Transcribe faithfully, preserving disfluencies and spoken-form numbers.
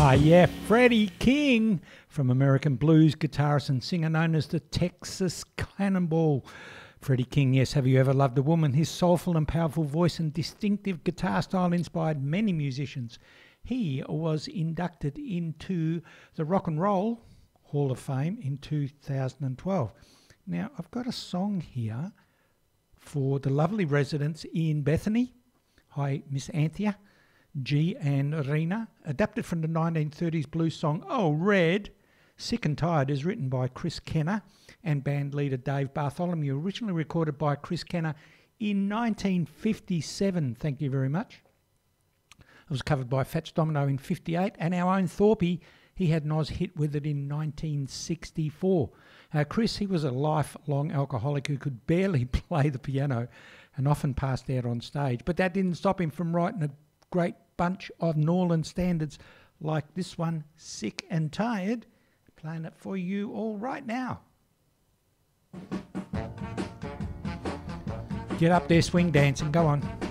Ah, yeah, Freddie King, from American blues guitarist and singer known as the Texas Cannonball. Freddie King, yes, have you ever loved a woman? His soulful and powerful voice and distinctive guitar style inspired many musicians. He was inducted into the Rock and Roll Hall of Fame in two thousand twelve. Now, I've got a song here for the lovely residents in Bethany. Hi, Miss Anthea, G and Rena. Adapted from the nineteen thirties blues song Oh Red, Sick and Tired is written by Chris Kenner and band leader Dave Bartholomew. Originally recorded by Chris Kenner in nineteen fifty-seven. Thank you very much. It was covered by Fats Domino in fifty-eight, and our own Thorpe, he had an Oz hit with it in nineteen sixty-four. Uh, Chris, he was a lifelong alcoholic who could barely play the piano and often passed out on stage. But that didn't stop him from writing a great bunch of New Orleans standards like this one, Sick and Tired. Playing it for you all right now. Get up there, swing dancing, go on.